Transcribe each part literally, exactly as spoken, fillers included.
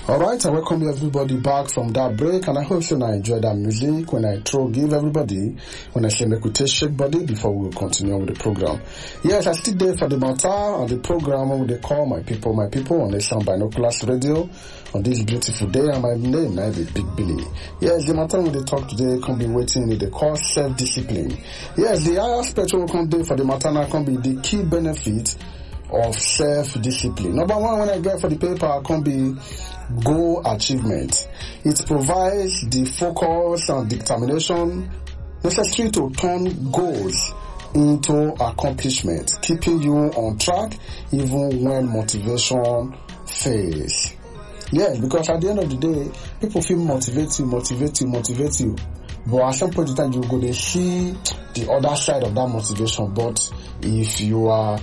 Alright, I welcome everybody back from that break, and I hope you enjoy that music when I throw give everybody, when I say make we take shake body before we will continue with the program. Yes, I still there for the matter on the program when they call my people, my people on the Sound Binoculars Radio on this beautiful day, and my name now is Big Billy. Yes, the matter when they talk today can be waiting with the call self-discipline. Yes, the higher aspect we can do for the matter now can be the key benefit of self-discipline. Number one, when I get for the paper, can be goal achievement. It provides the focus and determination necessary to turn goals into accomplishment, keeping you on track even when motivation fails. Yes, because at the end of the day, people feel motivate you, motivate you, motivate you. But at some point in time, you're going to see the other side of that motivation. But if you are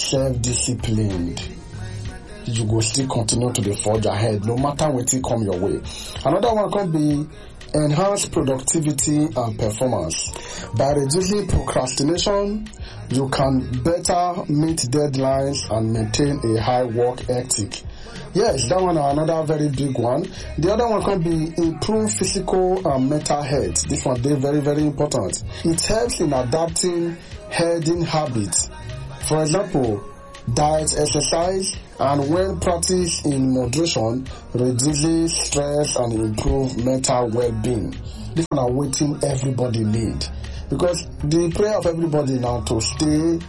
self-disciplined, you go still continue to the forge ahead no matter what it come your way. Another one can be enhanced productivity and performance. By reducing procrastination, you can better meet deadlines and maintain a high work ethic. Yes, that one is another very big one. The other one can be improve physical and mental health. This one is very, very important. It helps in adapting healthy habits. For example, diet, exercise, and when practiced in moderation, reduces stress and improve mental well-being. This one are waiting everybody need, because the prayer of everybody now to stay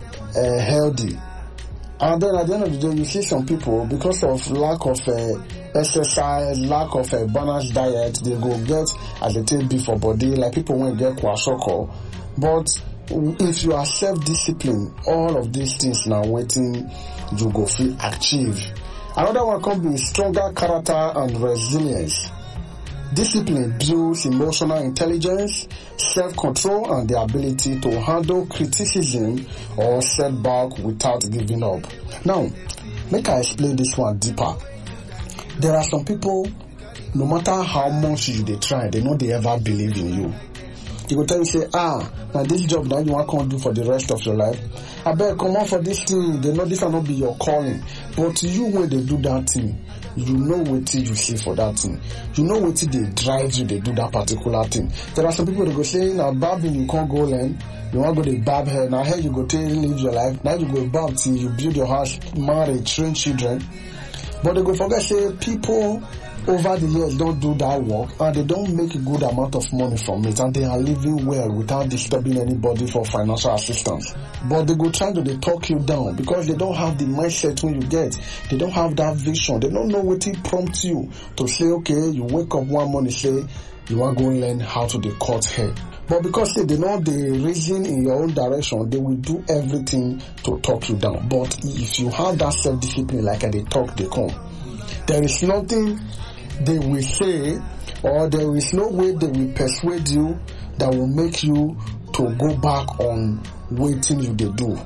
uh, healthy. And then at the end of the day, you see some people, because of lack of uh, exercise, lack of a balanced diet, they go get as they take beef for body, like people won't get kwashiorkor. But if you are self-disciplined, all of these things now waiting, you go feel achieve. Another one can be stronger character and resilience. Discipline builds emotional intelligence, self-control, and the ability to handle criticism or setback without giving up. Now, make I explain this one deeper. There are some people, no matter how much you they try, they know they ever believe in you. You go tell you say, ah, now this job that you want to do for the rest of your life, I better come on for this thing. They know this will not be your calling. But you, when they do that thing, you know what you see for that thing. You know what they drive you, they do that particular thing. There are some people that go say, now barbing you can't go learn. You want to go to barb hair. Now here you go to live your life. Now you go barb till you build your house, marry, train children. But they go forget say people over the years don't do that work and they don't make a good amount of money from it, and they are living well without disturbing anybody for financial assistance. But they go trying to they talk you down because they don't have the mindset when you get. They don't have that vision. They don't know what it prompts you to say, okay, you wake up one morning say you want to go and learn how to dey cut hair. But because say, they know the reason in your own direction, they will do everything to talk you down. But if you have that self-discipline, like they talk, they come. There is nothing they will say, or there is no way they will persuade you that will make you to go back on waiting you they do.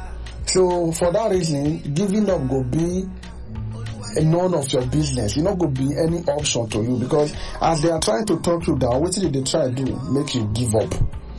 So for that reason, giving up go be none of your business. It's not going to be any option to you, because as they are trying to talk you down, what did they try to do? Make you give up.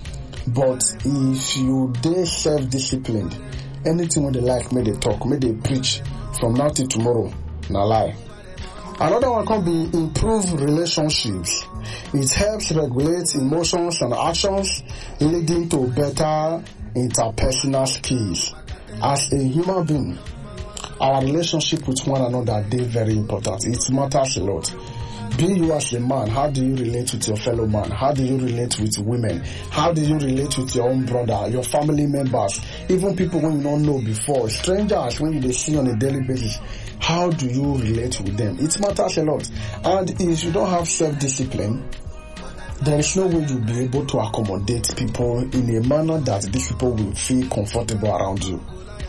But if you dey self-disciplined, anything when they like, may they talk, may they preach from now till tomorrow, na lie. Another one can be improve relationships. It helps regulate emotions and actions, leading to better interpersonal skills. As a human being, our relationship with one another is very important. It matters a lot. Be you as a man, how do you relate with your fellow man? How do you relate with women? How do you relate with your own brother, your family members, even people when you don't know before, strangers when you see on a daily basis? How do you relate with them? It matters a lot. And if you don't have self-discipline, there is no way you'll be able to accommodate people in a manner that these people will feel comfortable around you.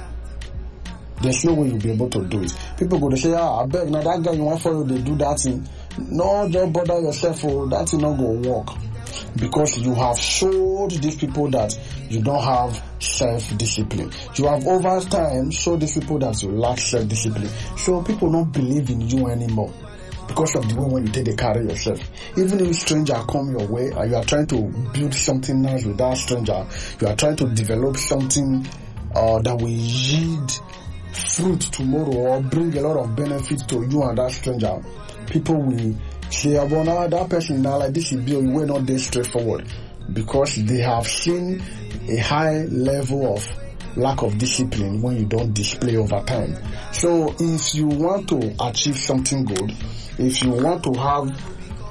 There's no way you'll be able to do it. People go to say, ah, I beg, now that guy you want for you, they do that thing. No, don't bother yourself, oh, that thing not going to work. Because you have showed these people that you don't have self-discipline. You have over time showed these people that you lack self-discipline. So people don't believe in you anymore because of the way when you take the carry yourself. Even if a stranger come your way and you are trying to build something nice with that stranger, you are trying to develop something uh, that will yield fruit tomorrow or bring a lot of benefit to you and that stranger, people will say, well, now that person now like this is bill, we're not this straightforward, because they have seen a high level of lack of discipline when you don't display over time. So if you want to achieve something good, if you want to have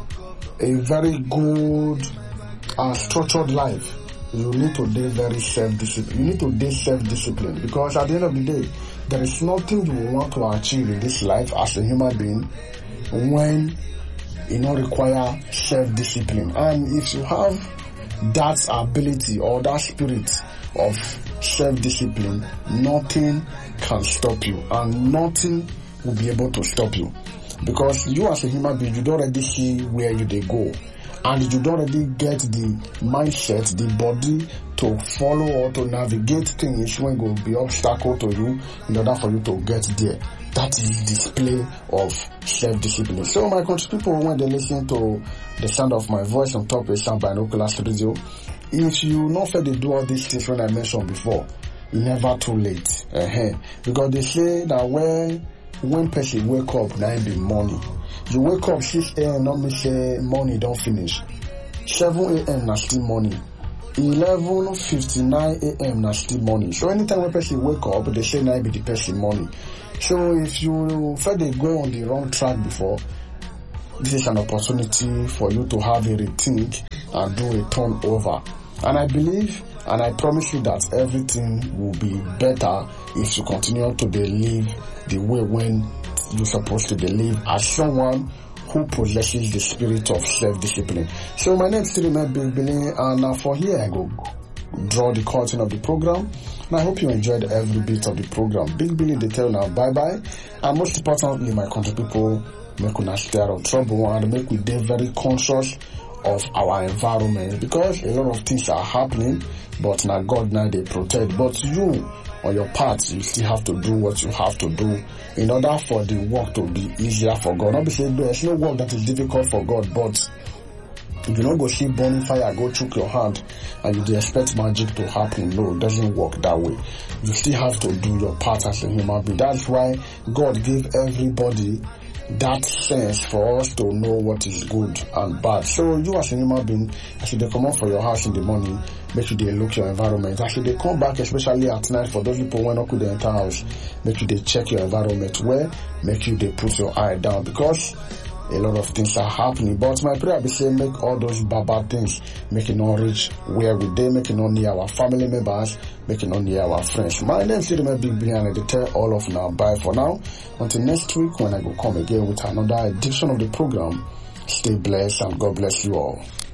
a very good and structured life, you need to be very self-disciplined. You need to be self-disciplined, because at the end of the day, there is nothing you want to achieve in this life as a human being when you don't require self-discipline. And if you have that ability or that spirit of self-discipline, nothing can stop you, and nothing will be able to stop you, because you as a human being, you don't already see where you they go, and you don't already get the mindset, the body to follow or to navigate things when go be obstacle to you in order for you to get there. That is display of self-discipline. So my country people, when they listen to the sound of my voice on top of Sound Binoculars Radio, if you not fail to do all these things when I mentioned before, it's never too late. Uh-huh. Because they say that when when person wake up, now it be morning. You wake up six a.m. not me say morning don't finish. seven a.m. na still morning. eleven fifty-nine a.m. na still morning. So anytime when person wake up, they say now be the person morning. So if you felt they go on the wrong track before, this is an opportunity for you to have a rethink and do a turnover. And I believe and I promise you that everything will be better if you continue to live the way when you're supposed to live as someone who possesses the spirit of self-discipline. So my name is still Big Billy, and uh, for here I go draw the curtain of the program. And I hope you enjoyed every bit of the program. Big Billy, they tell now bye bye. And most importantly, my country people, make us stay out of trouble and make we be very conscious of our environment, because a lot of things are happening, but now God now they protect. But you, on your part, you still have to do what you have to do in order for the work to be easier for God. Not be saying there's no work that is difficult for God, but you don't go see burning fire, go choke your hand, and you expect magic to happen. No, it doesn't work that way. You still have to do your part as a human being. That's why God gave everybody that sense for us to know what is good and bad. So you as a human being, as you they come out for your house in the morning, make sure they look your environment. As you they come back, especially at night, for those people who not could enter house, make sure they check your environment where, make sure they put your eye down, because a lot of things are happening. But my prayer be say make all those bad, bad things, make it not reach where we dey, make it not near our family members, make it not near our friends. My name is Big Billy, and I tell all of now bye for now. Until next week when I go come again with another edition of the program. Stay blessed and God bless you all.